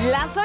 Las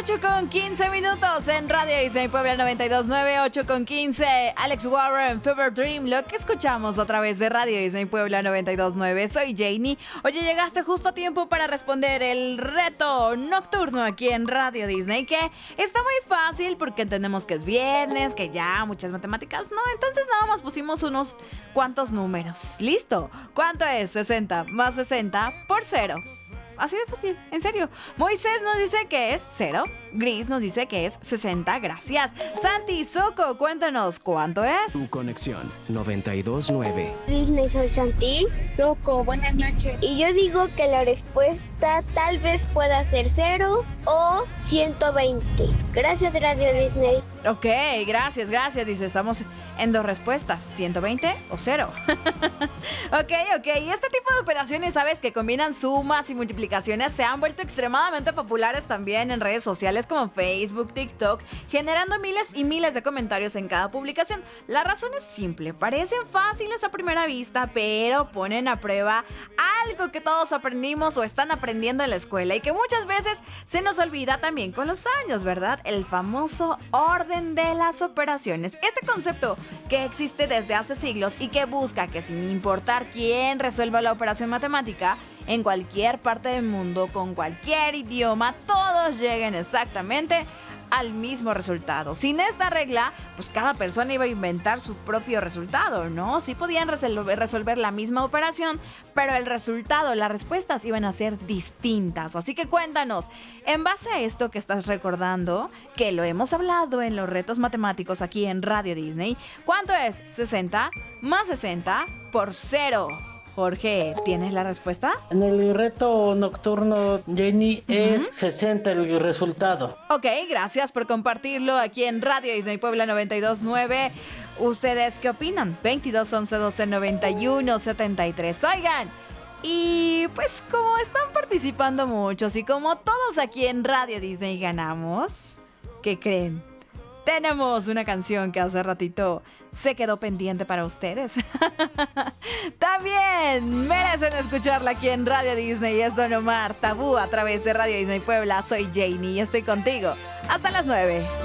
8:15 en Radio Disney Puebla 92.9, 8:15. Alex Warren, Fever Dream, lo que escuchamos a través de Radio Disney Puebla 92.9. Soy Janie. Oye, llegaste justo a tiempo para responder el reto nocturno aquí en Radio Disney, que está muy fácil porque entendemos que es viernes, que ya muchas matemáticas, ¿no? Entonces nada más pusimos unos cuantos números. ¿Listo? ¿Cuánto es 60 más 60 por 0? Así de fácil, en serio. Moisés nos dice que es 0. Gris nos dice que es 60, gracias. Santi, Soco, cuéntanos, ¿cuánto es? Tu conexión, 92.9. Disney, soy Santi. Soco, buenas noches. Y yo digo que la respuesta tal vez pueda ser 0 o 120. Gracias, Radio Disney. Ok, gracias. Dice, estamos en dos respuestas, 120 o 0. Ok. Y este tipo de operaciones, ¿sabes? Que combinan sumas y multiplicaciones, se han vuelto extremadamente populares también en redes sociales como Facebook, TikTok, generando miles y miles de comentarios en cada publicación. La razón es simple, parecen fáciles a primera vista, pero ponen a prueba algo que todos aprendimos o están aprendiendo en la escuela y que muchas veces se nos olvida también con los años, ¿verdad? El famoso orden de las operaciones. Este concepto que existe desde hace siglos y que busca que sin importar quién resuelva la operación matemática, en cualquier parte del mundo, con cualquier idioma, todos lleguen exactamente al mismo resultado. Sin esta regla, pues cada persona iba a inventar su propio resultado, ¿no? Sí podían resolver la misma operación, pero el resultado, las respuestas iban a ser distintas. Así que cuéntanos, en base a esto que estás recordando, que lo hemos hablado en los retos matemáticos aquí en Radio Disney, ¿cuánto es 60 más 60 por 0? Jorge, ¿tienes la respuesta? En el reto nocturno, Jenny, es 60 el resultado. Ok, gracias por compartirlo aquí en Radio Disney Puebla 92.9. ¿Ustedes qué opinan? 22 11 12 91 73. Oigan, y pues como están participando muchos y como todos aquí en Radio Disney ganamos, ¿qué creen? Tenemos una canción que hace ratito se quedó pendiente para ustedes. También merecen escucharla aquí en Radio Disney. Es Don Omar, Tabú, a través de Radio Disney Puebla. Soy Janie y estoy contigo hasta las 9.